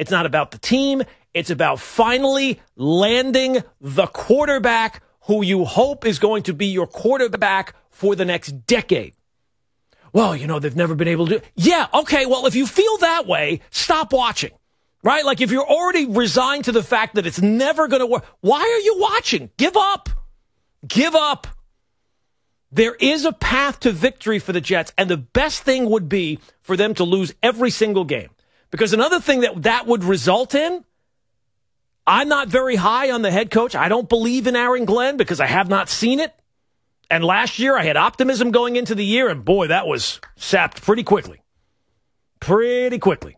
It's not about the team. It's about finally landing the quarterback who you hope is going to be your quarterback for the next decade. Well, they've never been able to do it. Yeah, okay, well, if you feel that way, stop watching, right? Like, if you're already resigned to the fact that it's never going to work, why are you watching? Give up. Give up. There is a path to victory for the Jets, and the best thing would be for them to lose every single game. Because another thing that would result in, I'm not very high on the head coach. I don't believe in Aaron Glenn because I have not seen it. And last year, I had optimism going into the year, and boy, that was sapped pretty quickly. Pretty quickly.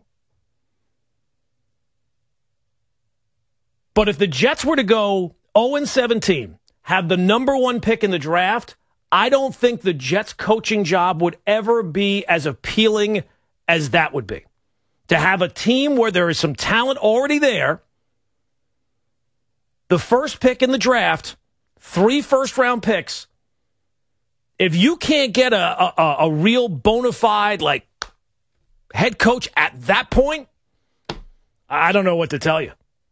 But if the Jets were to go 0-17, have the number 1 pick in the draft, I don't think the Jets coaching job would ever be as appealing as that would be. To have a team where there is some talent already there, the first pick in the draft, 3 first-round picks, if you can't get a real bona fide, head coach at that point, I don't know what to tell you.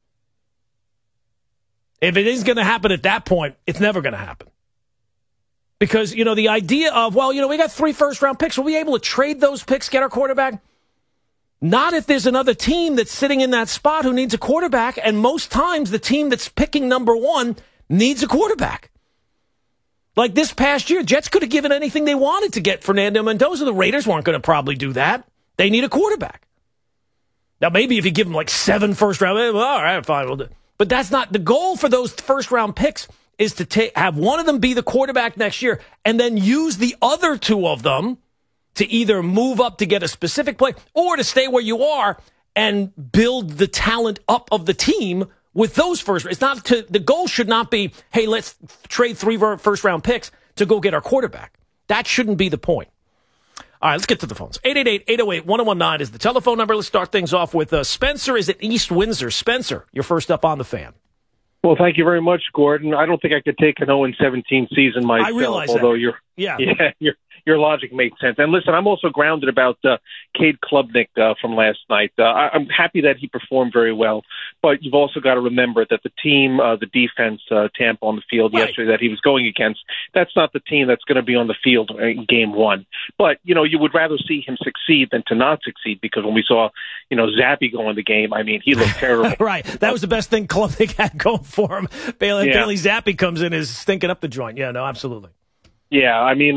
If it is going to happen at that point, it's never going to happen. Because, the idea of, we got 3 first-round picks. Will we be able to trade those picks, get our quarterback? Not if there's another team that's sitting in that spot who needs a quarterback, and most times the team that's picking number 1 needs a quarterback. Like this past year, Jets could have given anything they wanted to get Fernando Mendoza. The Raiders weren't going to probably do that. They need a quarterback. Now, maybe if you give them 7 first-round, all right, fine, we'll do it. But that's not the goal for those first-round picks. Is to have one of them be the quarterback next year and then use the other 2 of them to either move up to get a specific play or to stay where you are and build the talent up of the team with those first. It's not the goal should not be, hey, let's trade 3 first-round picks to go get our quarterback. That shouldn't be the point. All right, let's get to the phones. 888-808-1019 is the telephone number. Let's start things off with Spencer is at East Windsor. Spencer, you're first up on the Fan. Well, thank you very much, Gordon. I don't think I could take an 0-17 season myself. I realize although that. Your logic makes sense. And listen, I'm also grounded about Cade Klubnik from last night. I'm happy that he performed very well, but you've also got to remember that the team, the defense, Tampa on the field yesterday that he was going against, that's not the team that's going to be on the field in game 1. But, you would rather see him succeed than to not succeed because when we saw, Zappy go in the game, I mean, he looked terrible. Right. That was the best thing Klubnik had going for him. Bailey Zappy comes in is stinking up the joint. Yeah, no, absolutely. Yeah, I mean,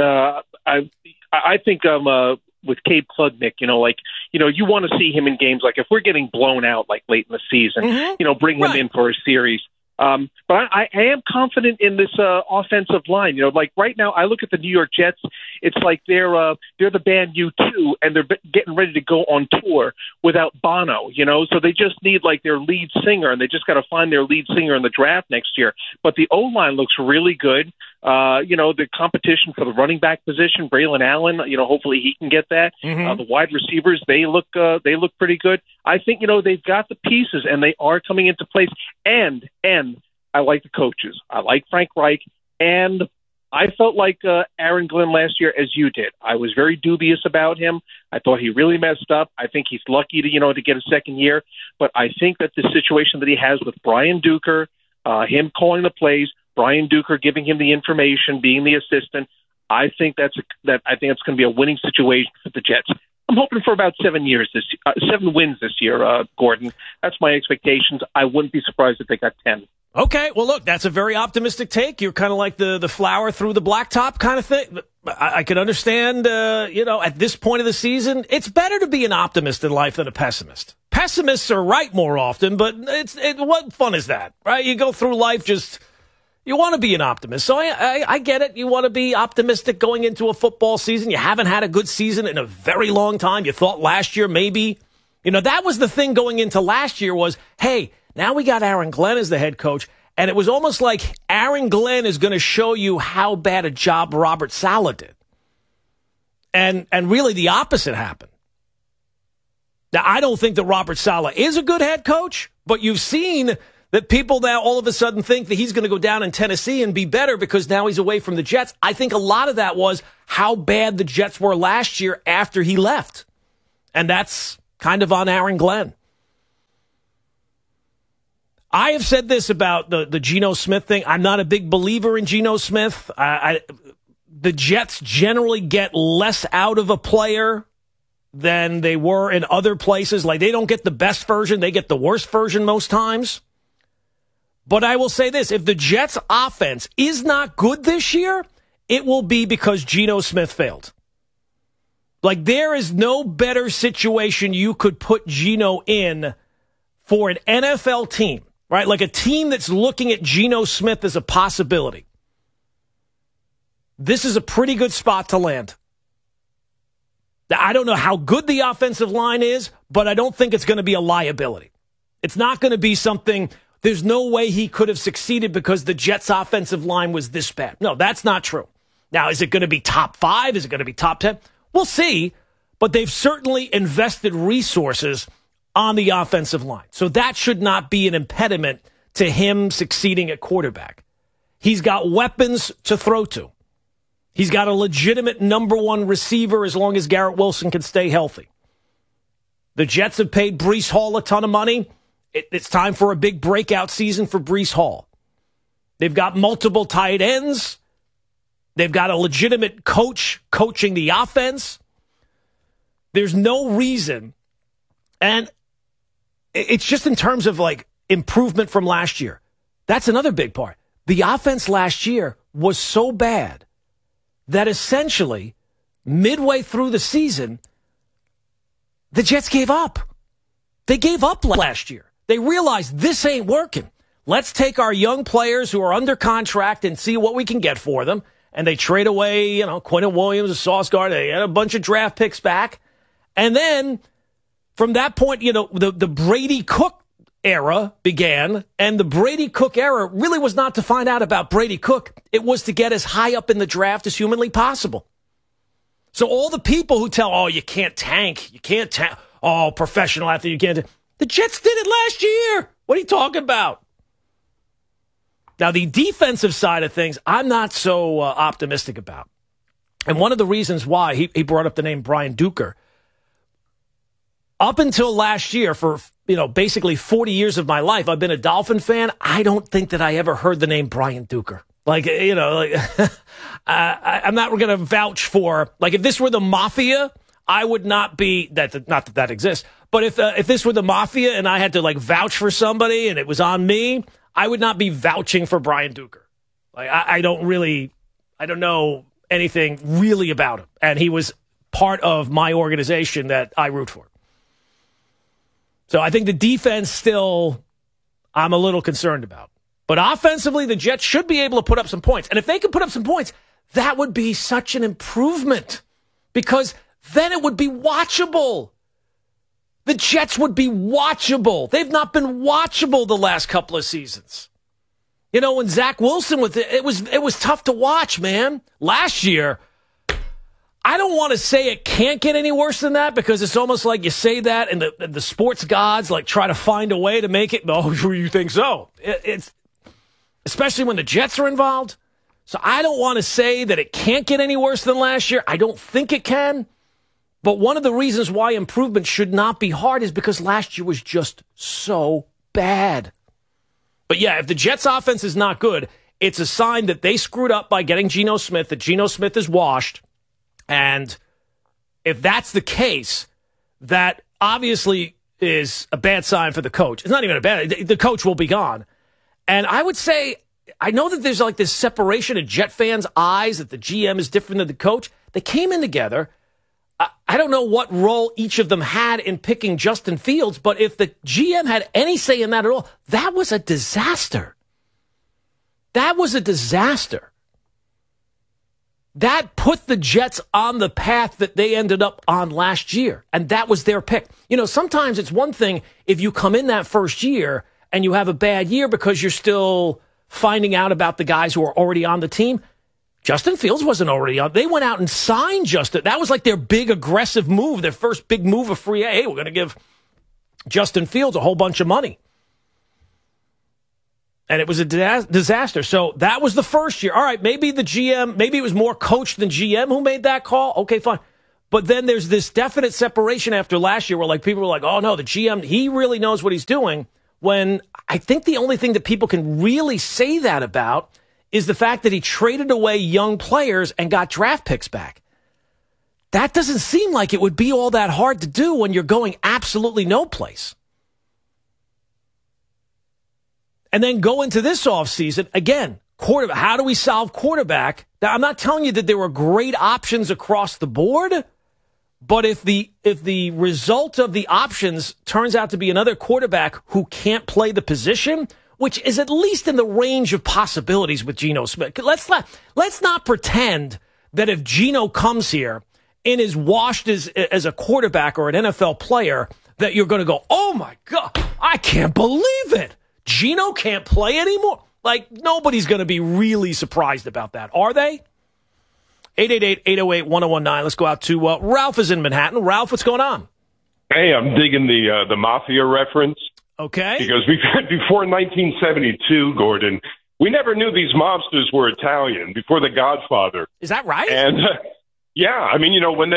I think with Cade Klubnik, you want to see him in games if we're getting blown out late in the season, bring him in for a series. But I am confident in this offensive line. Right now, I look at the New York Jets. It's like they're the band U2, and they're getting ready to go on tour without Bono. So they just need their lead singer, and they just got to find their lead singer in the draft next year. But the O line looks really good. The competition for the running back position, Braylon Allen. Hopefully he can get that. The wide receivers, they look pretty good. I think they've got the pieces, and they are coming into place. And I like the coaches. I like Frank Reich, and I felt like Aaron Glenn last year, as you did. I was very dubious about him. I thought he really messed up. I think he's lucky to get a second year. But I think that the situation that he has with Brian Duker, him calling the plays, Brian Duker giving him the information, being the assistant, I think it's going to be a winning situation for the Jets. I'm hoping for about 7 wins this year, Gordon. That's my expectations. I wouldn't be surprised if they got 10. Okay, well, look, that's a very optimistic take. You're kind of like the flower through the blacktop kind of thing. I can understand, at this point of the season, it's better to be an optimist in life than a pessimist. Pessimists are right more often, but what fun is that, right? You go through life you want to be an optimist. So I get it. You want to be optimistic going into a football season. You haven't had a good season in a very long time. You thought last year maybe. That was the thing going into last year was, hey, now we got Aaron Glenn as the head coach. And it was almost like Aaron Glenn is going to show you how bad a job Robert Saleh did. And really the opposite happened. Now, I don't think that Robert Saleh is a good head coach, but you've seen that people now all of a sudden think that he's going to go down in Tennessee and be better because now he's away from the Jets. I think a lot of that was how bad the Jets were last year after he left. And that's kind of on Aaron Glenn. I have said this about the Geno Smith thing. I'm not a big believer in Geno Smith. The Jets generally get less out of a player than they were in other places. Like, they don't get the best version. They get the worst version most times. But I will say this. If the Jets' offense is not good this year, it will be because Geno Smith failed. Like, there is no better situation you could put Geno in for an NFL team, right? Like a team that's looking at Geno Smith as a possibility. This is a pretty good spot to land. I don't know how good the offensive line is, but I don't think it's going to be a liability. It's not going to be something, there's no way he could have succeeded because the Jets' offensive line was this bad. No, that's not true. Now, is it going to be top 5? Is it going to be top 10? We'll see, but they've certainly invested resources on the offensive line. So that should not be an impediment to him succeeding at quarterback. He's got weapons to throw to. He's got a legitimate number 1 receiver as long as Garrett Wilson can stay healthy. The Jets have paid Breece Hall a ton of money. It's time for a big breakout season for Breece Hall. They've got multiple tight ends. They've got a legitimate coach coaching the offense. There's no reason. And it's just in terms of like improvement from last year. That's another big part. The offense last year was so bad that essentially midway through the season, the Jets gave up. They gave up last year. They realized this ain't working. Let's take our young players who are under contract and see what we can get for them. And they trade away, Quentin Williams, Sauce Gardner. They had a bunch of draft picks back. And then from that point, the Brady Cook era began. And the Brady Cook era really was not to find out about Brady Cook. It was to get as high up in the draft as humanly possible. So all the people who tell, oh, you can't tank. Oh, professional athlete, you can't. The Jets did it last year. What are you talking about? Now, the defensive side of things, I'm not so optimistic about. And one of the reasons why he brought up the name Brian Duker. Up until last year, for basically 40 years of my life, I've been a Dolphin fan. I don't think that I ever heard the name Brian Duker. I'm not going to vouch for, if this were the Mafia, I would not be, not that exists, but if this were the Mafia and I had to vouch for somebody and it was on me, I would not be vouching for Brian Duker. I don't know anything really about him. And he was part of my organization that I root for. So I think the defense still, I'm a little concerned about. But offensively, the Jets should be able to put up some points. And if they could put up some points, that would be such an improvement because then it would be watchable. The Jets would be watchable. They've not been watchable the last couple of seasons. When Zach Wilson it was tough to watch, man. Last year, I don't want to say it can't get any worse than that because it's almost like you say that and the sports gods try to find a way to make it. Oh, you think so? It's especially when the Jets are involved. So I don't want to say that it can't get any worse than last year. I don't think it can. But one of the reasons why improvement should not be hard is because last year was just so bad. But yeah, if the Jets offense is not good, it's a sign that they screwed up by getting Geno Smith, that Geno Smith is washed. And if that's the case, that obviously is a bad sign for the coach. It's not even a bad, the coach will be gone. And I would say, I know that there's this separation in Jet fans' eyes that the GM is different than the coach. They came in together. I don't know what role each of them had in picking Justin Fields, but if the GM had any say in that at all, that was a disaster. That was a disaster. That put the Jets on the path that they ended up on last year, and that was their pick. Sometimes it's one thing if you come in that first year and you have a bad year because you're still finding out about the guys who are already on the team. Justin Fields wasn't already on. They went out and signed Justin. That was their big aggressive move, their first big move of free. Hey, we're going to give Justin Fields a whole bunch of money. And it was a disaster. So that was the first year. All right, maybe the GM, maybe it was more coach than GM who made that call. Okay, fine. But then there's this definite separation after last year where people were oh no, the GM, he really knows what he's doing. when I think the only thing that people can really say that about is the fact that he traded away young players and got draft picks back. That doesn't seem like it would be all that hard to do when you're going absolutely no place. And then go into this offseason, again, quarterback. How do we solve quarterback? Now, I'm not telling you that there were great options across the board, but if the result of the options turns out to be another quarterback who can't play the position, which is at least in the range of possibilities with Geno Smith. Let's not pretend that if Geno comes here and is washed as a quarterback or an NFL player, that you're going to go, oh, my God, I can't believe it. Geno can't play anymore. Like, nobody's going to be really surprised about that, are they? 888-808-1019. Let's go out to Ralph is in Manhattan. Ralph, what's going on? Hey, I'm digging the Mafia reference. Okay. Because before 1972, Gordon, we never knew these mobsters were Italian before The Godfather. Is that right? And yeah, I mean, when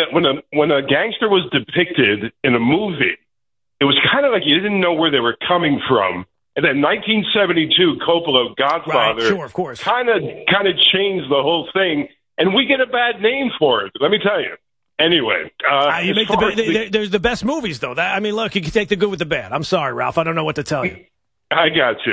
a gangster was depicted in a movie, it was kind of like you didn't know where they were coming from. And then 1972, Coppola, Godfather, right, sure, of course, kind of changed the whole thing, and we get a bad name for it. Let me tell you. Anyway, you make there's the best movies, though. Look, you can take the good with the bad. I'm sorry, Ralph. I don't know what to tell you. I got you.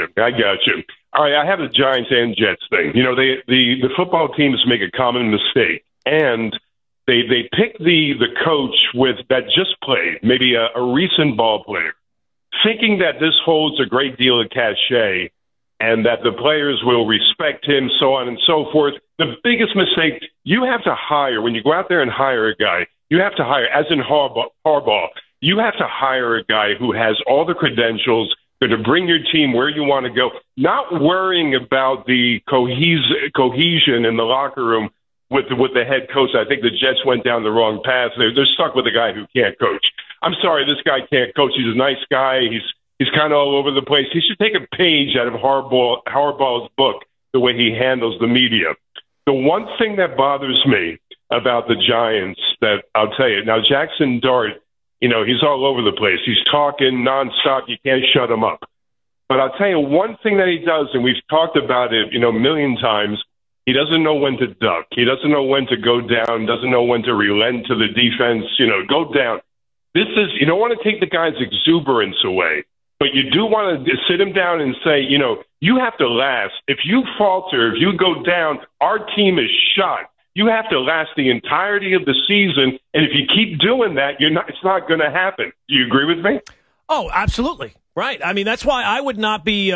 All right, I have the Giants and Jets thing. The football teams make a common mistake, and they pick the coach that just played, maybe a recent ball player, thinking that this holds a great deal of cachet and that the players will respect him, so on and so forth. The biggest mistake, you have to hire, when you go out there and hire a guy, you have to hire, as in Harbaugh, you have to hire a guy who has all the credentials to bring your team where you want to go, not worrying about the cohesion in the locker room with the head coach. I think the Jets went down the wrong path. They're stuck with a guy who can't coach. I'm sorry, this guy can't coach. He's a nice guy. He's kind of all over the place. He should take a page out of Harbaugh's book, the way he handles the media. The one thing that bothers me about the Giants that I'll tell you, now Jackson Dart, he's all over the place. He's talking nonstop. You can't shut him up. But I'll tell you one thing that he does, and we've talked about it, a million times, he doesn't know when to duck. He doesn't know when to go down, doesn't know when to relent to the defense, go down. You don't want to take the guy's exuberance away, but you do want to sit him down and say, you have to last. If you falter, if you go down, our team is shot. You have to last the entirety of the season, and if you keep doing that, it's not going to happen. Do you agree with me? Oh, absolutely. Right. I mean, that's why I would not be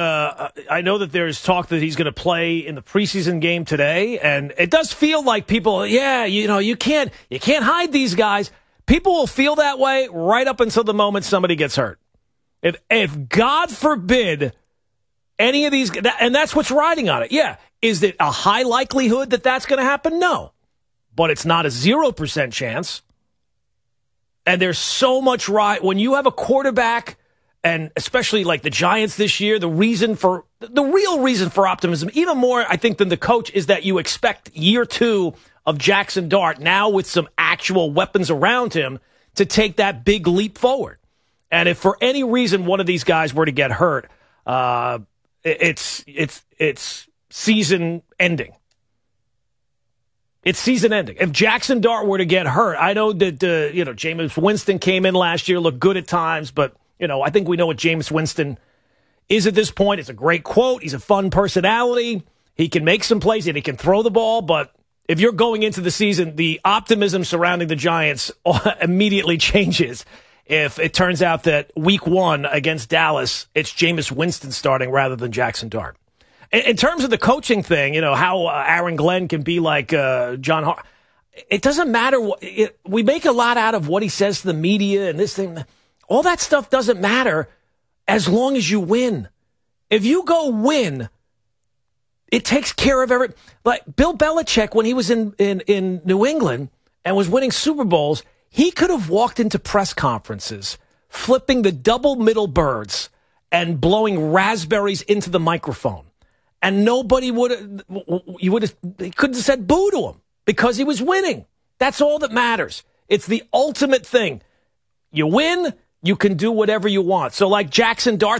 I know that there's talk that he's going to play in the preseason game today, and it does feel like people, you can't hide these guys. People will feel that way right up until the moment somebody gets hurt. If God forbid any of these, and that's what's riding on it. Yeah. Is it a high likelihood that that's going to happen? No. But it's not a 0% chance. And there's so much when you have a quarterback, and especially like the Giants this year, the real reason for optimism, even more, I think, than the coach, is that you expect year 2 of Jackson Dart, now with some actual weapons around him, to take that big leap forward. And if for any reason one of these guys were to get hurt, it's season ending. It's season ending. If Jackson Dart were to get hurt, I know that Jameis Winston came in last year, looked good at times, but I think we know what Jameis Winston is at this point. It's a great quote. He's a fun personality. He can make some plays and he can throw the ball, but if you're going into the season, the optimism surrounding the Giants immediately changes. If it turns out that week 1 against Dallas, it's Jameis Winston starting rather than Jackson Dart. In terms of the coaching thing, how Aaron Glenn can be like John Harbaugh, it doesn't matter. We make a lot out of what he says to the media and this thing. All that stuff doesn't matter as long as you win. If you go win, it takes care of everything. Like Bill Belichick, when he was in New England and was winning Super Bowls, he could have walked into press conferences, flipping the double middle birds and blowing raspberries into the microphone. And nobody he couldn't have said boo to him because he was winning. That's all that matters. It's the ultimate thing. You win, you can do whatever you want. So like Jackson Dart,